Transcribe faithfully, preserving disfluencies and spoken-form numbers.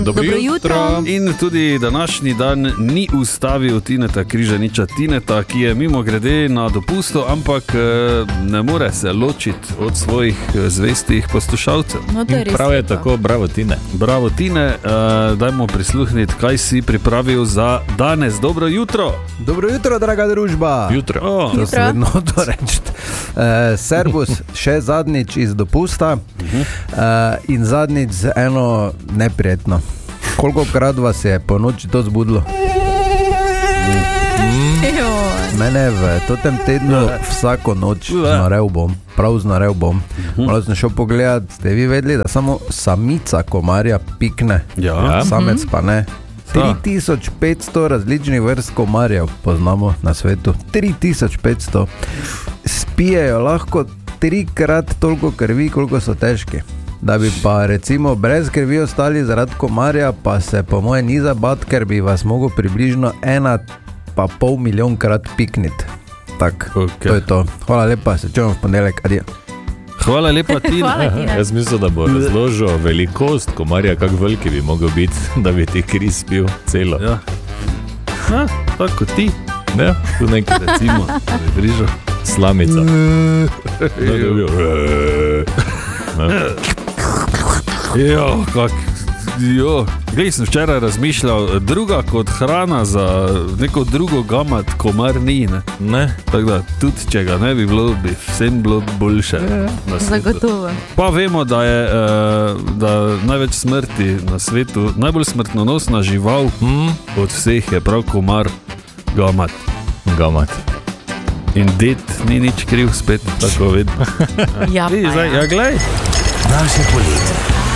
Dobro, Dobro jutro. jutro. In tudi današnji dan ni ustavil Tineta Križaniča. Tineta, ki je mimo grede na dopustu, ampak ne more se ločiti od svojih zvestih poslušalcev. No, to je res. Prav je tako, bravo Tine. Bravo Tine, uh, dajmo prisluhniti, kaj si pripravil za danes. Dobro jutro. Dobro jutro, draga družba. Jutro. Oh. To se vedno to reči. Uh, servus, še zadnjič iz dopusta uh-huh. uh, in zadnjič z eno neprijetno. Koliko krat vas je po noči to zbudilo? Mm. Mene v totem tednu vsako noč znorel bom, prav znorel bom. Malo sem šel pogledat, ste vi vedeli, da samo samica komarja pikne, ja. Samec pa ne. tri tisoč petsto različnih vrst komarjev poznamo na svetu. tri tisoč petsto. Spijejo lahko trikrat toliko krvi, koliko so težki. Da bi pa recimo brez krvi ostali zaradi komarja, pa se po moje ni zabat, ker bi vas mogel približno ena pa pol milijon krat pikniti. Tak, okay. To je to. Hvala lepa, se čujemo v ponedeljek. Adijo. Hvala lepa, Tina. Jaz mislim, da bo razložil velikost komarja, kak veliki bi mogel biti, da bi ti kri spil celo. Ja. Ha, tako ti. Ne? Tu nekaj recimo, da bi brižal. Slamica. Da bi bil. Jo, kak, jo. Glej, sem včeraj razmišljal, druga kot hrana za neko drugo gamat komar ni, ne? Ne. Tako da, tudi če ga ne bi bilo, bi vsem bilo boljše. Ja, zagotovo. Pa vemo, da je da največ smrti na svetu, najbolj smrtnonosna žival mm. od vseh je prav komar gamat. Gamat. In ded ni nič kriv spet, tako vedno. Ja, pa ja. Ja, glej. Naše poletje.